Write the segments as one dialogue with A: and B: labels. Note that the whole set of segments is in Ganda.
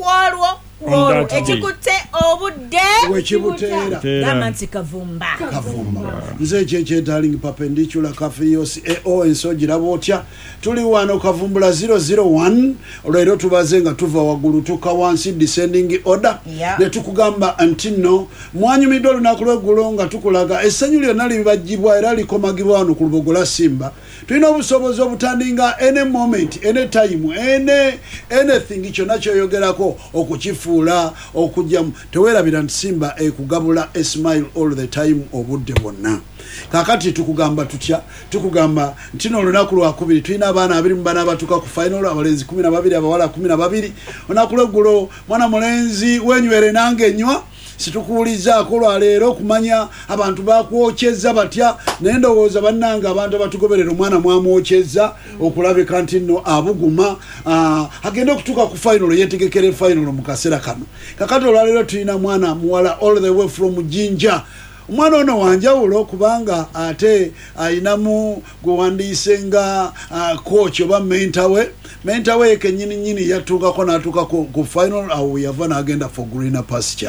A: kwolwo ekikutte obudde
B: wekibuteera
A: gamanti kavumba
B: nze cheche darling perpendicular cafe enso giraba otya tuli wano kavumbula 001 olwero tubaze nga tuva waggulu tuka wansi descending order ne tukugamba nti no mwanyumidde olunaku lw'eggulo nga tukulaga essanyu lyonna libajjibwa era likomagibwa wano ku lubogola Simba tulina obusobozi obutandinga any moment any time anything kyonna kyoyogerako okukifuula okujjamu teweerabira nti Simba ekugabula a smile all the time obudde bwonna kakati tukugamba tutya tukugamba ntino olunaku lwakubiri tulina abaana 2 bana abatuka ku final abalenzi 12 abawala 12 olunaku lw'eggulo mwana mulenzi wenywere nange nywa situkuuliza akolwa leero kumanya abantu bakwokyeza batya nendowooza bannanga abantu abatugoberera omwana mwamwokyeza okulabika nti nno abuguma agenda okutuuka ku final yetegekere final mu kaseera kano kakati olwaleero tulina mwana muwala all the way from Jinja omwana ono wanjawulo kubanga ate ayinamu gwewandiise nga coach oba mentor we kenyini yatuukako n'atuuka ku final awo yava n'agenda for greener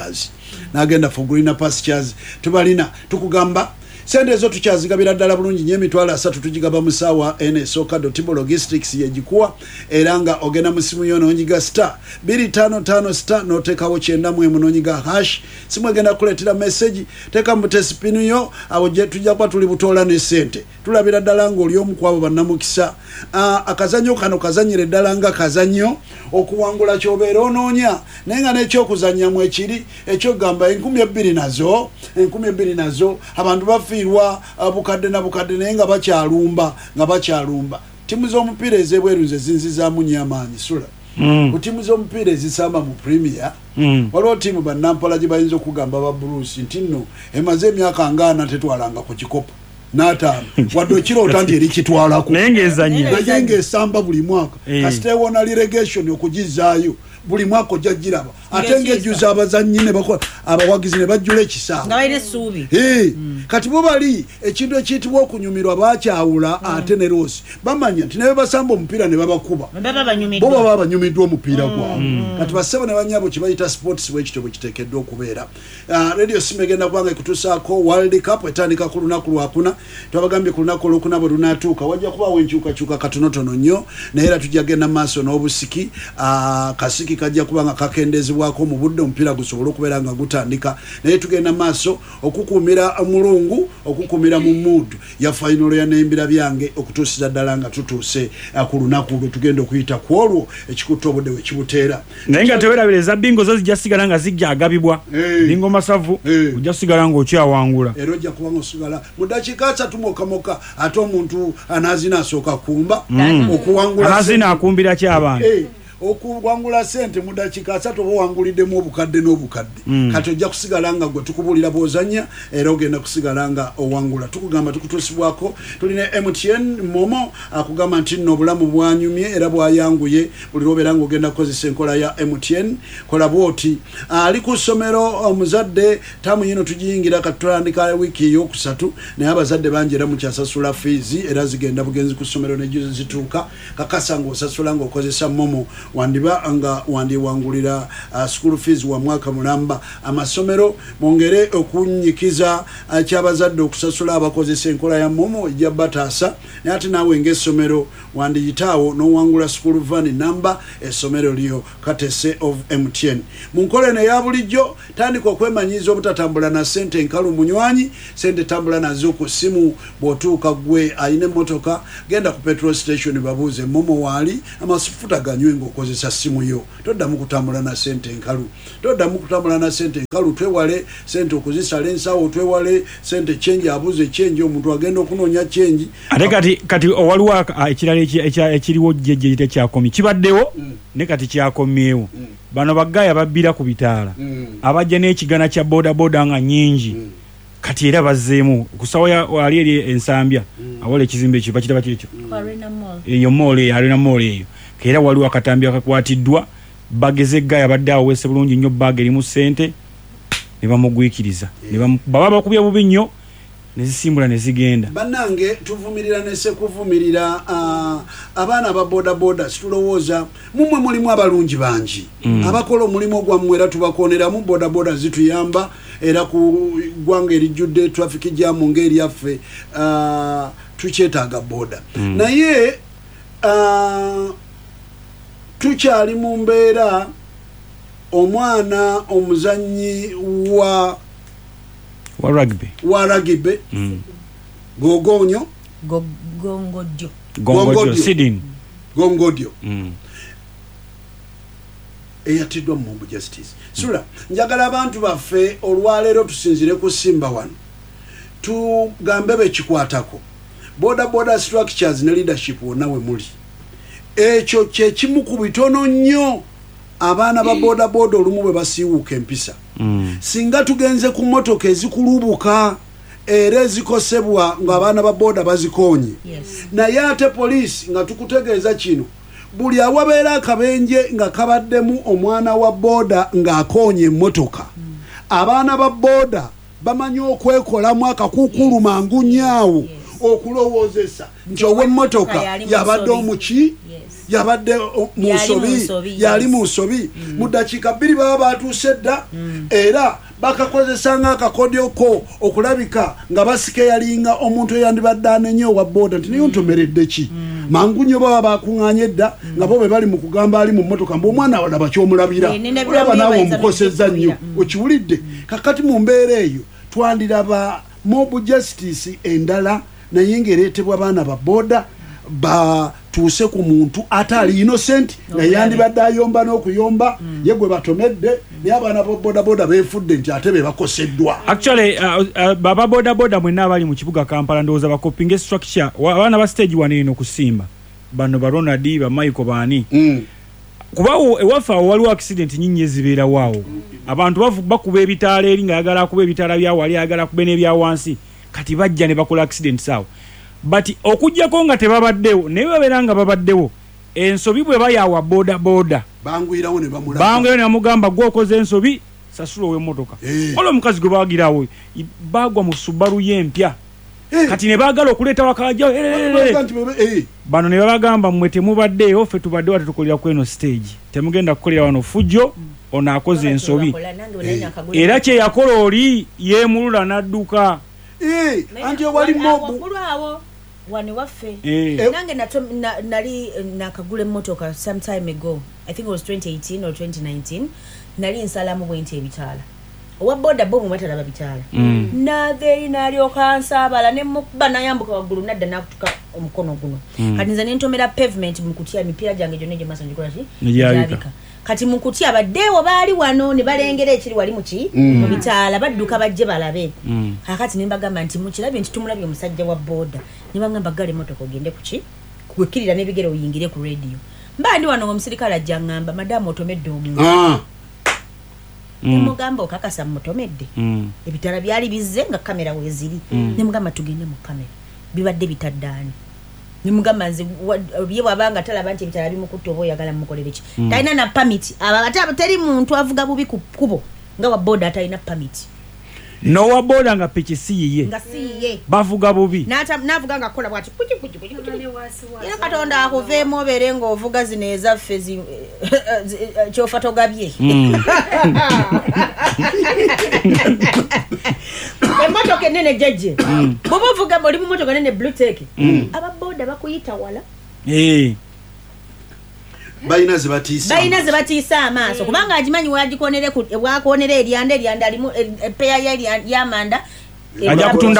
B: pastures tubalina tukugamba sente ezo tukyazigabira ddala bulungi nnyo emitwalo 3 tugigaba mu ssaawa nsooka.tibo logistics yegikuwa era nga ogenda mu simu yo n'onyiga *255* n'oteekawo 9 n'onyiga hash simu egenda kuleetera message teeka mu tesipinu yo awo gye tujja kuba tuli butoola ne ssente tulabira ddala ng'oli omu kwabo bannamukisa akazanyo kano kazanyire ddala nga kazanyo okuwangula ky'obeera onoonya naye nga n'ekyokuzannyamu ekiri ekyogamba 1200 nazo abantu bafiirwa bukadde na bukadde naye nga bakyalumba timu z'omupiira ez'ebweru nze zinzizaamu nnyo amaanyi sula ku timu z'omupiira ezisamba mu premier waliwo tiimu bannampola gye bayinza okugamba ba Bruce nti nno emaze emyaka nga 4 tetwalanga ku kikopo n'ataano wadde okirota nti erikitwalako
C: naye
B: ng'esamba buli mwaka kasitewona relegation okugizaayo buli mwaka ojja giraba ate ng'ejjuza abazannyi ne bakola abawagizi ne bajjula ekisaawe kati bo bali ekintu ekiyitibwa okunyumirwa bakyawula ate ne Rose bamanya nti naye basamba omupiira ne babakuba bo baba banyumiddwa omupiira gwabwe kati basebo ne banyabo kye bayita sports bwekityo bwe kiteekeddwa okubeera radio Simba egenda kubanga ekutuusaako World Cup etandika ku lunaku lwakuna twabagambye ku lunaku olwokuna bwe lunaatuuka wajja kubaawo enkyukakyuka katonotono nnyo naye era tujja genda maaso n'obusiki kasiki kajja kubanga kakendezebwako mu budde omupiira gusobole okubeera nga gutandika naye tugenda maaso okukuumira mulungu okukuumira mu mood ya final ya nembira byange okutuusiza ddala nga tutuuse ku lunaku lwe tugenda okuyita ku olwo ekikutte obudde we kibuteera
C: naye nga tewerabireza bingo zo zijja sigala nga zijja agabibwa bingo masavu ojja sigala ng'okyawangula
B: era ojja kubanga osigala mu dakiika 3 mokamoka ate omuntu anaazina asooka kumba okuwangula
C: anaazina akumbira ki abantu
B: okuwangula sente mu dakiika 3 oba owanguliddemu obukadde n'obukadde kati ojja kusigala nga gwe tukubulira bw'ozannya era ogenda kusigala nga owangula tukugamba tukutuusibwako tulina MTN Momo akugamba nti nno obulamu bwanyumye era bwayanguye buli lwobeera ng'ogenda kukozesa enkola ya MTN kola bwoti ali ku ssomero omuzadde tamu yino tugiyingira katutandika wiiki ey'okusatu naye abazadde bangi era mukyasasula fiizi era zigenda bugenzi ku ssomero nejjo zituuka kakasa ng'osasula ng'okozesa Momo wandiba nga wandiwangulira school fees wa mwaka mulamba amasomero mongere okunyikiza kyabazadde okusasula abakozesa enkola ya Momo ejja bataasa naye ate naawe ng'essomero wandiyitaawo n'owangula school van number essomero lyo katese of MTN mu nkola eno eya bulijjo tandika okwemanyiiza obutatambula na ssente enkalu munywanyi ssente tambula nazo ku ssimu bw'otuuka gwe ayina emmotoka genda ku petrol station babuuze Momo waali amasufuta ganywe ng'okozesa ssimu yo toddamu kutambula na ssente enkalu twewale ssente okuzisala ensawo twewale ssente chenji abuze chenji omuntu agenda okunoonya chenji
C: ate kati waliwo ekirala ekiriwo jjejje tekyakomye kibaddewo ne kati kyakomyewo bano bagaya babbira ku bitaala abajja n'ekigana kya bodaboda nga nyingi kati era bazzeemu kusawo wali eri ensambya awala ekizimbe ekyo bakiraba kirikyo eyo mall Arena Mall eyo era waliwo akatambi akakwatiddwa bageze gaya badde awo wese bulungi nnyo bag erimu ssente ne bamugwikiriza baba bakubya bubi nnyo nezisimbula nezigenda
B: bannange tuvumirira nesekuvumirira abaana ba boda situlowooza mumwe mulimu abalungi bangi abakola omulimu gwammwe era tubakoneramu boda zituyamba era ku ggwanga erijjudde traffic jam ng'eryaffe tukyetaaga boda naye tukyali mu mbeera omwana omuzannyi wa rugby gogonyo gongodyo eyatiddwa mu Mumbu Justice sula njagala abantu baffe olwaleero tusinzire ku Simba wano tugambe bekikwatako boda structures ne leadership wonna we muli ekyo kyekimu ku bitono nnyo abaana ba boda olumu bwe basiiwuuka empisa singa tugenze ku mmotoka ezikulubuka era ezikosebwa ng'abaana ba boda bazikonye naye ate poliisi nga tukutegeeza kino buli awabeera akabenje nga kabaddemu omwana wa boda ng'akonye emmotoka abaana ba boda bamanyi okwekolamu akakuukulu mangu nyaawo okulowoozesa nti ow'emmotoka yabadde omuki yabadde musobi yali musobi mu ddakiika 2 baba batuuse dda era bakakozesa ng'akakodyoko okulabika nga basika yalinga omuntu eyandibadde anenye owa boda nti naye ntomeredde ki mangu nnyo baba bakuŋŋaanye dda nga bo be bali mu kugamba ali mu mmotoka mbuomwana alaba kyomulabira olaba naawe omukosezza nnyo okiwulidde kakati mu mbeera eyo twandiraba Mumbu Justice endala naye ng'ereetebwa abaana ba boda batuuse ku muntu ate ali innocent naye yandibadde ayomba n'okuyomba ye gwe batomedde naye abaana ba boda beefudde nti ate be bakoseddwa
C: actually baba boda mwenna abali mu kibuga Kampala ndowooza bakopinga structure abaana ba stage 1 eno kusimba bano ba Ronald ba Michael baani kuba ewaffe awo waliwo accident nyinyi ezibeera waawo abantu bakuba ebitaala eri ng'ayagala akuba ebitaala bya wali ayagala kuba n'ebya wansi kati bajja ne bakola accident saawo but okujjako nga tebabaddewo naye babeera nga babaddewo ensobi bwe bayawa boda
B: bangwirawo ne
C: bamugamba gwokoze ensobi sasula ow'emmotoka ola omukazi gwe bagirawo bagwa mu Subaru y'empya kati ne baagala okuleeta wakalajawo bano ne babagamba mmwe temubaddeeyo ffe tubaddewo tetukolera ku eno stage temugenda kukolera wano fujjo ono akoze ensobi era kye yakola oli yeemulula n'adduka
B: anti wali mobu
A: wani waffe nange nali nakagula emmotoka some time ago I think it was 2018 or 2019 nali nsalamu bwenti ebitaala owa boda bomu matalaba bitaala nave nalyoka nsaabala ne mukuba nayambuka waggulu nadda nakutuka omukono guno kati nze nentomera pavement mu kutya mipiira gyange gyonna gye masanjikola ki kati mu kutya baddeewo baali wano ne balengera ekiri wali muki mu bitaala badduka bajje balabe kakati ne mbagamba nti mukirabye nti tumulabye omusajja wa boda ne bangamba gale motoka ogende kuki kukkirira n'ebigere oyingire ku radio mba ndi wano omusirikale ajja ngamba madamu otomedde omuntu nemugamba okakasa mutomedde ebitala byali bizze nga kamera weziri nemugamba tugende mu kamera bibadde bitaddaani nimugamba nze bye wabanga talaba nti ebitala bimukutta oba oyagala mukolere ki talina na permit ate teri muntu avuga bubi ku kkubo nga wa boda talina permit
C: nowa boda nga piki siyiye bavuga bubi
A: navuga nga kola bwati era katonda akuveemu obeere ng'ovuga zino ezaffe kyofa togabye emmotoka ennene jejje bwoba ovuga oli mu mmotoka nene blutek ababoda bakuyita wala
B: balina ze batiisa
A: amaaso kubanga agimanyi wakonera eryanda alimu epeya y'amanda
C: ajja kutunda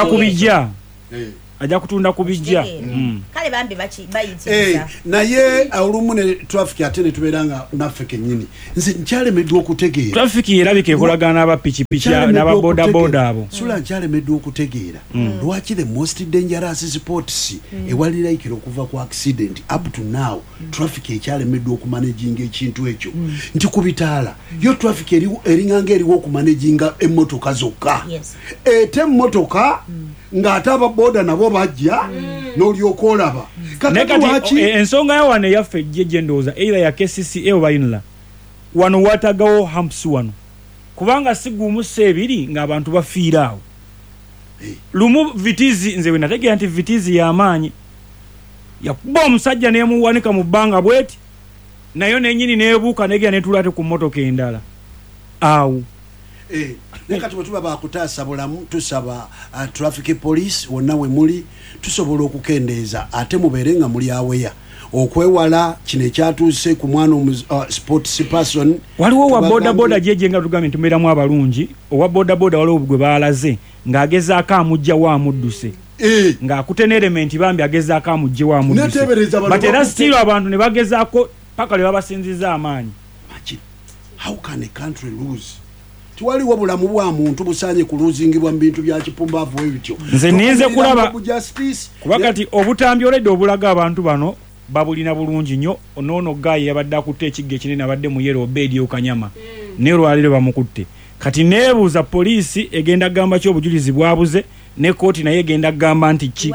C: ku bijja
A: kale bambi bayitiriza
B: naye olumu ne traffic ate ne tubeera nga naffe kennyini nze nkyalemeddwa okutegeera
C: traffic erabika ekolagana n'abapikipiki n'ababodaboda abo
B: sula nkyalemeddwa okutegeera lwaki the most dangerous sports ewaliraikira okuva ku accident up to now traffic ekyalemeddwa okumanaginga ekintu ekyo nti ku bitaala yo traffic eringanga eriwo okumanaginga emmotoka zokka ete emmotoka ng'ate ababoda nabo bajja n'olyoka olaba
C: kakati ensonga ya wano eyaffe ejje ndowooza era ya KCCA oba inla wano watagawo hamps wano kubanga si gumu 2 ng'abantu bafiira awo lumu vitizi nze we nategera nti vitizi y'amaanyi yakuba omusajja nemuwanika mu bbanga bweti nayo nenyini nebuuka negera netulate ku mmotoka endala awo
B: nekati bwe tuba bakutaasa bulamu tusaba traffic police wonna we muli tusobola okukendeeza ate mubeere nga muli aweya okwewala kino ekyatuuse ku mwana sports person.
C: Waliwo wa bodaboda jeje nga tugambye ntubeeramu abalungi owa bodaboda waliwo gwe baalaze ng'agezaako amujja wa amudduse ng'akute n'element bambi agezaako amujje wa amudduse but era still abantu ne bagezaako paka lwe babasinziza amaanyi.
B: How can a country lose? Tiwaliwo bulamu bwa muntu busaanye kuluzingibwa mu bintu bya kipumbaavu ebityo.
C: Nze ninze kulaba kuba kati obutambi oledde obulaga abantu bano babulina bulungi nnyo. Onoono gayi yabadde akutte ekigga ekinene abadde mu yero obedi okanyama ne lwaliro bamukutte kati neebuuza poliisi egenda gamba ki obujulizi bwabuze ne kooti naye egenda gamba nti ki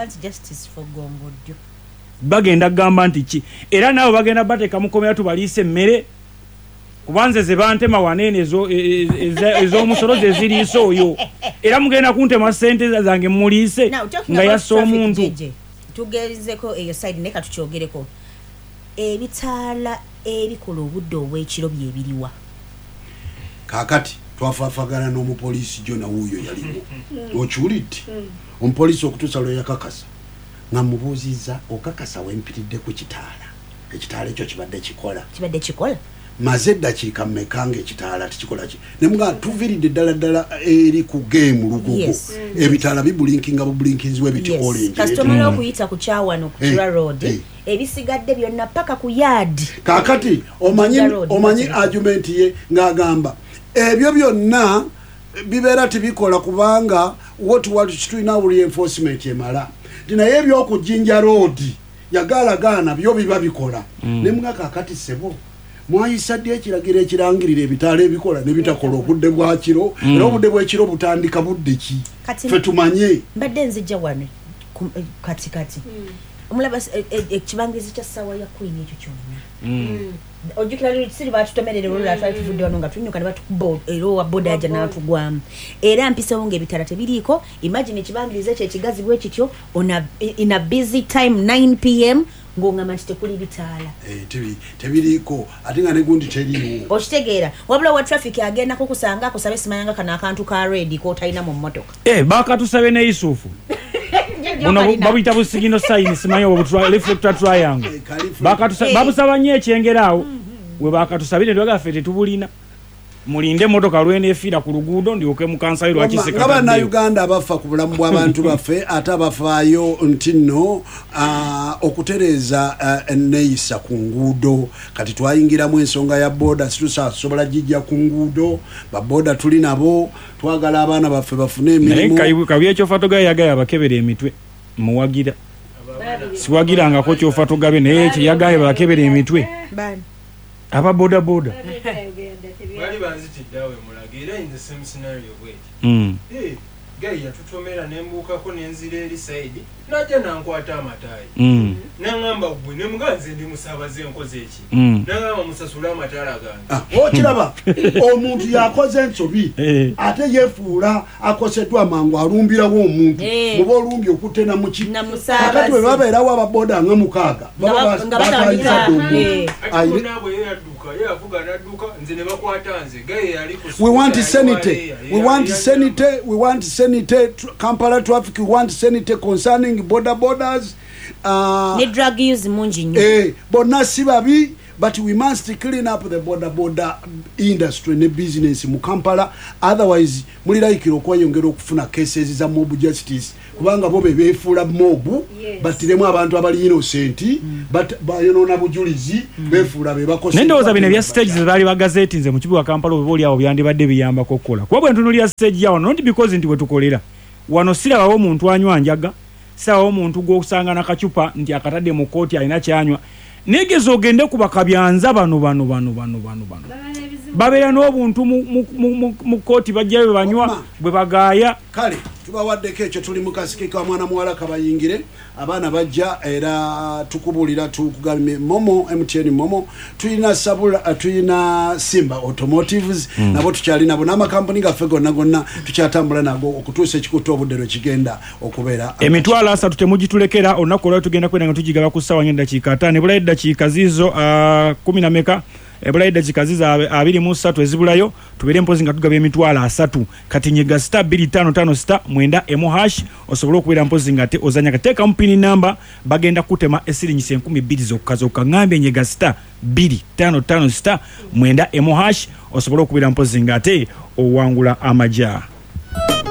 C: bagenda gamba nti ki era nabo bagenda bateeka mukomera tubaliise emmere kubanze ze bantema wanene ez'omusolo ze ziriisa oyo era mugenda kuntema ssente zange muliise nga yassa omuntu.
A: Tugezeko eyo side ne katukyogereko ebitaala ebikola obudde obw'ekiro bye biriwa
B: kaakati twafaafagana n'omupoliisi jona wuuyo yaliwo okiwulidde omupoliisi okutuusa lwe yakakasa nga mubuuzizza okakasa wempiridde ku kitaala ekitaala ekyo kibadde kikola maze eddakiika mmeka ng'ekitaala tikikola ki nemuga tuviridde ddala eri ku game lugogo ebitaala bibulinkinga bubulinkinziwa ebiti orange
A: kasitomala okuyita ku kyawano ku Kira Road ebisigadde byonna paka ku yard
B: kaakati omanyi argument ye ng'agamba ebyo byonna bibeera tibikola kubanga tulina reinforcement emala naye ebyokujinja road yagalagaana byo biba bikola nemuga kaakati sebo mwayisa ddi ekiragiro ekirangirira ebitaala ebikola nebitakola obudde bwa kiro era obudde bw'ekiro butandika budde ki ffe tumanye
A: mbadde nzijja wano katikati omulaba ekibangirizi kya ssaawa ya kwini ekyo kyonna ojjukira siri batutomerere olulala twali tuvudde wano nga tunyuka ne batukuba era owa boda yajja n'atugwamu era mpisewo ng'ebitala tebiriiko imagine ekibangirizi ekyo ekigazi bwe kityo in a busy time 9 pm ng'ongamba nti tekuli bitaala
B: tebiriiko ate nga negundi teriiwo
A: okitegeera wabula wa traffic agenda kukusanga akusabe simayanga kano akantu ka redi k'otalina mu mmotoka
C: bakatusabe ne Yusufu buno babuyita busigino sign simanyi reflector triangle babusaba nnyo ekyengeraawo we bakatusabire twegaffe tetubulina mulinde motoka lwenefiira ku luguudo ndyoke mukansayi lwakiseka
B: Uganda abafa ku bulamu bw'abantu baffe ate abafaayo nti nno okutereeza enneeyisa ku nguudo kati twayingiramu ensonga ya booda situsasobola gijja ku nguudo babbooda tuli nabo twagala abaana baffe bafune emirimu
C: naye kabi ekyofa togabe yagaya abakebera emitwe muwagira siwagirangako kyofa togabe naye kyeyagaye bakebera emitwe aba boda
D: bali banzitiddawe mulagira in the same scenario bweti gayi yatutomera nembuukako nenzira eri side najja nankwata amataayi nangamba gwe nemuganze ndi musaabaze enkoze eki nangamba musasule amataala gange
B: okiraba omuntu yakoze ensobi ate yefuula akoseddwa mangu alumbirawo omuntu muba olumbye okutena mukikati bwe babeerawo ababoda nga mukaaga batayisa dde
D: omuntu yavuga nadduka nze ne bakwata nze gaye yali
B: we want sanity Kampala traffic, we want sanity concerning borders
A: ne drug use mungi nnyo
B: bonna si babi but we must clean up the border industry ne business mu Kampala otherwise muliraikira okweyongera okufuna cases za mob justice kubanga bo befuula mob batiremu abantu abali innocent but bayonona bujulizi befuula bebakosa
C: nendoza bino bya stages bali bagazeti nze mu kibuga Kampala oboli awo byandibadde biyamba kokola kuba bwe ntunulira stage yawo not because nti bwe tukolera wano sirabawo omuntu anywa njaga sawa omuntu gwokusanga na kacupa nti akatadde mu kooti alina kyanywa negeze ogende kubakabyanza bano babeera n'obuntu mu kooti bajjayo banywa bwe bagaaya
B: kale tubawaddeko ekyo tuli mu kasiki ka mwana muwala kabayingire abaana bajja era tukubulira tukugambye momo MTN momo tuyina sabula tuyina Simba Automotives nabo tukyali nabo n'amakampuni gaffe gonna tukyatambula nago okutuusa ekikuta obuddero kigenda okubeera
C: emitwalo 3 temugitulekera olunaku olwo tugenda kwenda nga tugigaba ku ssaawa ng'eddakiika 5 ebulayo eddakiika zizo 10 na meka ebulayo eddakiika zizo 23 ezibulayo tubeere mpozi nga tugaba emitwalo 3 kati nyiga star 2556 mwenda #, osobola okubeera mpozi nga te ozanya kateeka mpini namba bagenda kutema esiringi 12,000 zokka ngambye nyiga star 2556 mwenda #, osobola okubeera mpozi nga te owangula amajja.